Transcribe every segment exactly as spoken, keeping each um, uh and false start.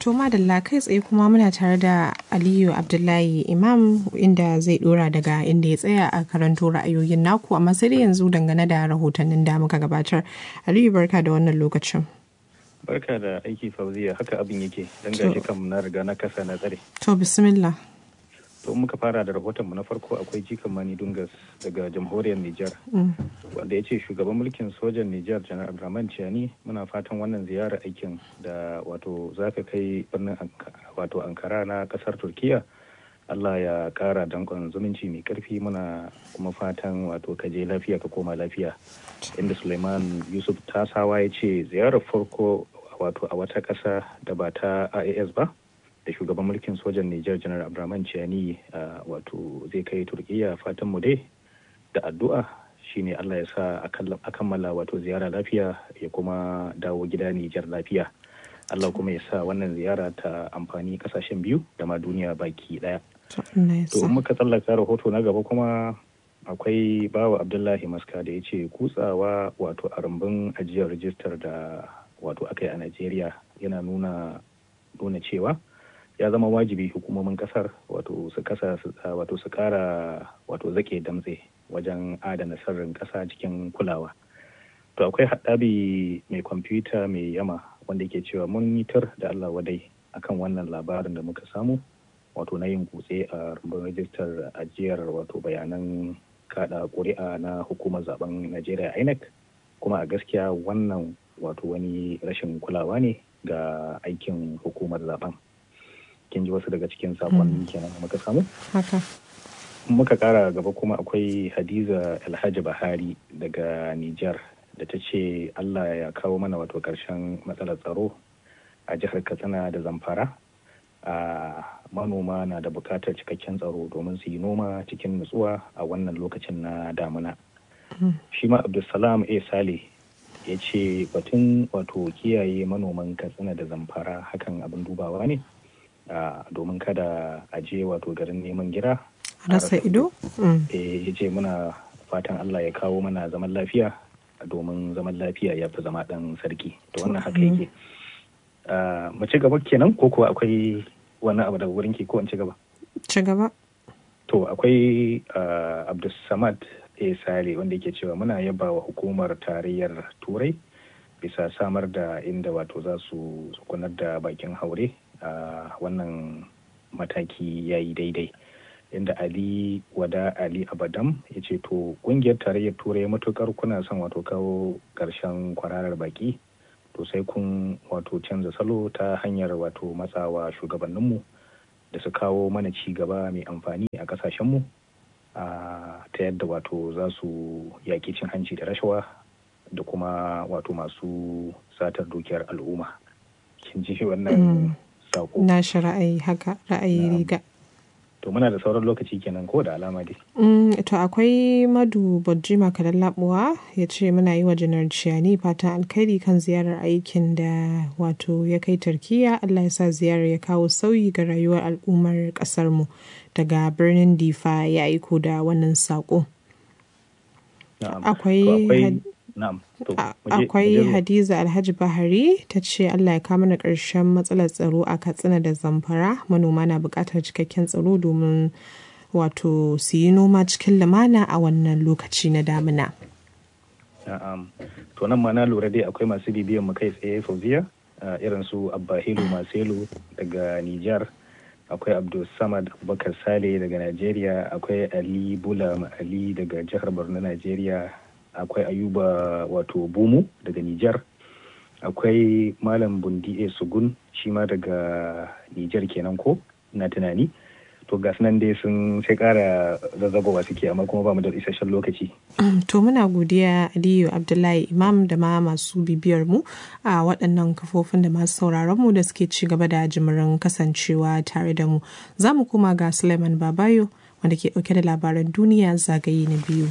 To madalla kai tsaye kuma muna tare da Aliyu Abdullahi Imam inda zai dora daga inda ya tsaya a karanto ra'ayoyin naku, amma sai dai yanzu dangane da rahotannin da muka gabatar. Aliyu, barka da wannan lokacin. Barka da aiki Fauziya, haka abin yake dan gashi kam na riga na kasa na tsare. To bismillah. To muka fara da rahoton mu na farko, akwai Jikan Mani Dungas daga jamhuriyar Nijar wanda ya ce shugaban mulkin sojan Nijar Janar Abdurrahman Chiani, muna fatan wannan ziyarar aikin da wato zaka kai birnin wato Ankara na kasar Turkiya, Allah ya kara dankon zumunci mai karfi, muna kuma fatan wato ka je lafiya ka koma lafiya. Inda Suleiman Yusuf Tasawa ya ce ziyarar farko wato a wata kasa da ba ta I A S ba da shugaban mulkin sojan Nijar Janar Abdurrahman Chiani wato zai kai Turkiya, fatan mu dai da addu'a shine Allah ya sa a kammala wato ziyara lafiya ya kuma dawo gida Nijar lafiya. Allah kuma ya sa wannan ziyara ta amfani kasashen biyu da ma duniya baki daya. To muka tsallaka rahoto na gaba kuma akwai Bawa Abdullahi Maska da ya ce kutsawa wato a rumbun ajiyar rijistar da wato aka yi a Najeriya yana nuna nuna cewa ya zama wajibi hukumomin kasar wato su kasa wato su kara wato zake damtse wajen adana sirrin kasa cikin kulawa. To akwai haɗabi mai kwamfuta mai yama wanda yake cewa mun yitar da Allah wadai akan wannan labarin da muka samu wato na yin kutse a rumbun rajistar ajiyar wato bayanan kada ƙuri'a na hukumar zaben Najeriya I N E C, kuma a gaskiya wannan wato wani rashin kulawa ne ga aikin hukumar zaben. Kin ji wasu daga cikin sakonni kenan muka samu. Haka. Muka kara gaba kuma akwai Hadiza Alhaji Bahari daga Nijar da ta ce Allah ya kawo mana wato karshen matsalar tsaro a jihar Katsina da Zamfara. A manoma na da bukatar cikakken tsaro domin su yi noma cikin nutsuwa a wannan lokacin na damuna. Shi ma Abdulsalam A. Sale ya ce batun wato kiyaye manoman Katsina da Zamfara hakan abin dubawa ne. Uh, domin kada a je wato garin neman gira rasa ido. Ya ce muna fatan Allah ya kawo mana zaman lafiya domin zaman lafiya ya fi zama ɗan sarki. To wannan haka yake. Mu ci gaba kenan ko kuwa akwai wani abu daga wurin ki ko in ci gaba? Ci gaba. To akwai uh, Abdulsamad A. Sale wanda yake cewa muna yaba wa hukumar tarayyar Turai bisa samar da inda wato za su tsukunar da bakin haure. Uh, wannan mataki ya yi daidai, inda Ali Wada Ali Abadam ya ce to kungiyar tarayyar Turai matukar kuna son wato kawo karshen kwararar baki to sai kun wato canza salo ta hanyar wato matsawa shugabanninmu da su kawo mana ci gaba mai amfani a kasashenmu uh, ta yadda wato za su yaƙi cin hanci da rashawa da kuma wato masu satar dukiyar al'umma. Kin ji wannan mm. Na shi ra'ayi haka ra'ayi riga. To muna da sauran lokaci kenan ko da alama dai. Mm, to akwai Madu Bajima Kadallabuwa ya ce muna yi wa Janar Chiani fatan alkhairi kan ziyarar aikin da wato ya kai Turkiya. Allah ya sa ziyarar ya kawo sauyi ga rayuwar al'ummar kasar mu. Daga birnin Difa ya aiko da wannan sako. Akwai Akwai Hadiza Alhaji Bahari ta ce Allah ya kawo mana ƙarshen matsalar tsaro a Katsina da Zamfara. Manoma na buƙatar cikakken tsaro domin wato su yi noma cikin lumana a wannan lokaci na damina. To nan ma na lura dai akwai masu bibiyan mu kai tsaye Fauziya, irin su Abba Hilu Maselu daga Nijar, akwai Abdul Samad Abubakar Sale daga Najeriya, akwai Ali Bula Ali daga jihar Borno Najeriya, akwai Ayuba wato Bumu daga Nijar, akwai Malam Bundi A. Sugun shi ma daga Nijar kenan ko na tunani. To ga nan dai sun sai kara zazzagowa suke amma kuma ba mu da isasshen lokaci. To muna godiya Aliyu Abdullahi Imam da ma masu bibiyar mu a waɗannan kafofin da masu sauraron mu da suke ci gaba da jimirin kasancewa tare da mu. Za mu koma ga Suleiman Babayo wanda ke ɗauke da labaran duniya zagaye na biyu.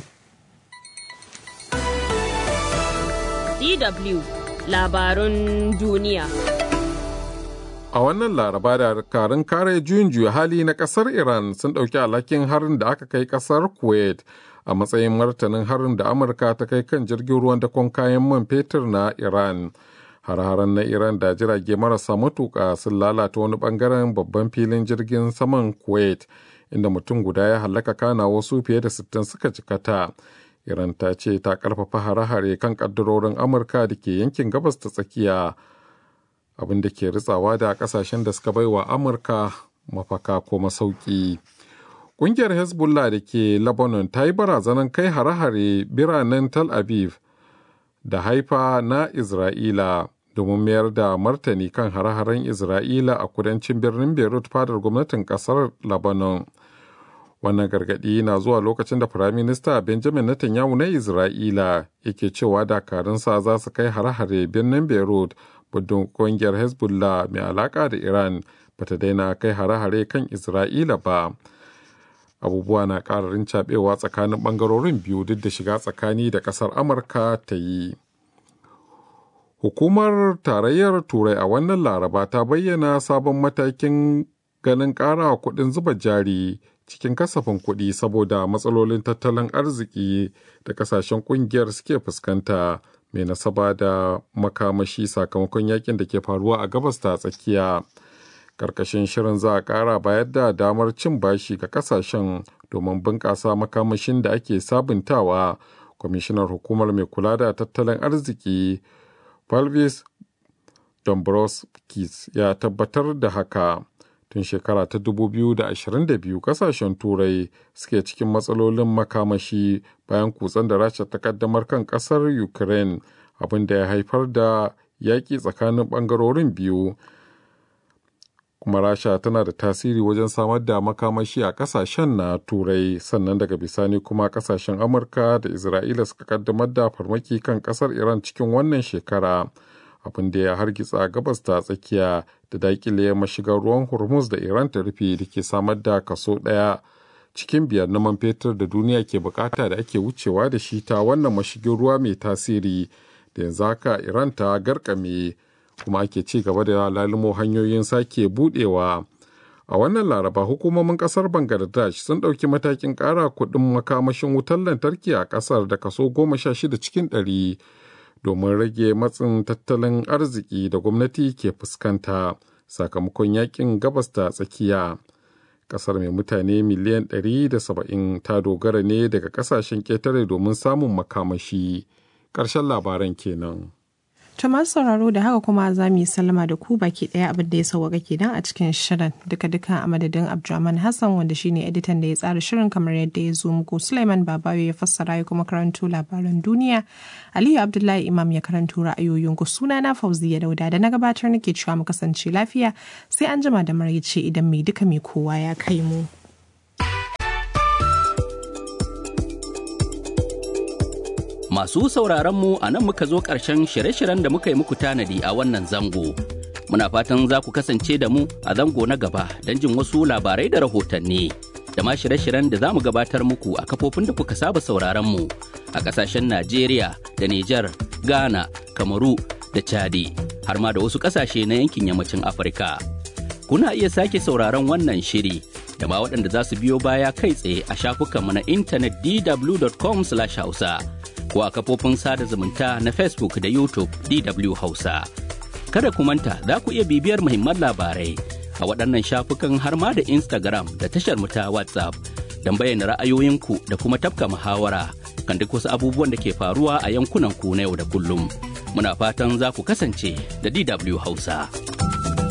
D W Labarun duniya. A wannan laraba da dakarun kare juyin juya hali na kasar Iran sun ɗauki alhakin harin da aka kai kasar Kuwait a matsayin martanin harin da Amurka ta kai kan jirgin ruwan dakon kayan man fetur na Iran. Har-haren na Iran da jirage marasa matuƙa sun lalata wani ɓangaren babban filin jirgin saman Kuwait, inda mutum guda ya hallaka kana wasu fiye da sittin suka jikata. Iran ta ce ta ƙarfafa hare-hare kan ƙaddarorin Amurka da ke yankin gabas ta tsakiya, abin da ke ritsawa da ƙasashen da suka baiwa Amurka mafaka ko masauki. Ƙungiyar Hezbollah da ke Lebanon ta yi barazanar kai hare-hare biranen Tel Aviv da Haifa na Isra'ila domin mayar da martani kan hare-haren Isra'ila a kudancin birnin Beirut, fadar gwamnatin ƙasar Lebanon. Wannan gargaɗi na zuwa lokacin da Firaminista Benjamin Netanyahu na Isra'ila yake cewa dakarunsa za su kai hare-hare birnin Beirut, buddun ƙungiyar Hezbollah mai alaƙa da Iran bata daina kai hare-hare kan Isra'ila ba. Abubuwa na ƙararin caɓewa tsakanin ɓangarorin biyu duk da shiga tsakani da ƙasar Amurka ta yi. Hukumar Tarayyar Turai a wannan Laraba ta bayyana sabon matakin ganin ƙara kuɗin zuba jari cikin kasafin kuɗi saboda matsalolin tattalin arziki da ƙasashen ƙungiyar suke fuskanta mai nasaba da makamashi sakamakon yakin da ke faruwa a gabas ta tsakiya. Karkashin shirin za a ƙara bayar da damar cin bashi ga kasashen domin bunƙasa makamashin da ake sabuntawa. Kwamishinar hukumar mai kula da tattalin arziki Valdis Dombrovskis ya tabbatar da haka. Tun shekara ta dubu biyu da ashirin da biyu kasashen turai suke cikin matsalolin makamashi bayan kutsen da rasha ta kaddamar kan ƙasar Ukraine, abin da ya haifar da yaƙi tsakanin ɓangarorin biyu. Kuma rasha tana da tasiri wajen samar da makamashi a kasashen na turai, sannan daga bisani kuma kasashen Amurka da Isra'ila suka kaddamar da farmaki kan kasar Iran cikin wannan shekara, abin da ya hargitsa gabas ta tsakiya da dakile mashigar ruwan Hormuz da Iran ta rufe da ke samar da kaso ɗaya cikin biyar na man fetur da duniya ke bukata da ake wucewa da shi ta wannan mashigin ruwa mai tasiri da yanzu haka Iran ta garkame, kuma ake ci gaba da lalimo hanyoyin sake budewa. A wannan Laraba hukumomin kasar Bangladesh sun ɗauki matakin ƙara kuɗin makamashin wutar lantarki a ƙasar da kaso goma sha shida cikin ɗari domin rage matsin tattalin arziki da gwamnati ke fuskanta sakamakon yakin gabas ta tsakiya. Ƙasar mai mutane miliyan ɗari da saba'in ta dogara ne daga ƙasashen ƙetare domin samun makamashi. Ƙarshen labaran kenan. To masu sauraro da haka kuma za mu yi sallama da ku baki ɗaya abin da ya sauwaka kenan a cikin shirin duka-duka a madadin Abdulrahman Hassan wanda shine editan da ya tsara shirin kamar yadda ya zo muku. Sulaiman Babayo ya fassara ya kuma karanto labaran duniya. Aliyu Abdullahi Imam ya karanto ra'ayoyin ku. Suna na Fauziya Dauda da na gabatar nake cewa mu kasance lafiya sai an jima da maraice idan mai duka mai kowa ya kai mu. Masu sauraronmu a nan muka zo ƙarshen shirye-shiryen da muka yi muku tanadi a wannan zango. Muna fatan za ku kasance da mu a zango na gaba don jin wasu labarai da rahotanni. Da ma shirye-shiryen da za mu gabatar muku a kafofin da kuka saba sauraronmu a ƙasashen Najeriya da Nijar, Ghana, Kamaru da Chadi, har ma da wasu ƙasashe na yankin yammacin Afirka. Kuna iya sake sauraron wannan shiri da ma waɗanda za su biyo baya kai tsaye a shafukanmu na intanet d w dot com slash hausa. ko a kafofin sada zumunta na Facebook da YouTube D W Hausa. Kada ku manta za ku iya bibiyar muhimman labarai a waɗannan shafukan har ma da Instagram da tashar mu ta WhatsApp don bayyana ra'ayoyinku da kuma tafka muhawara kan duk wasu abubuwan da ke faruwa a yankunan ku na yau da kullum. Muna fatan za ku kasance da D W Hausa.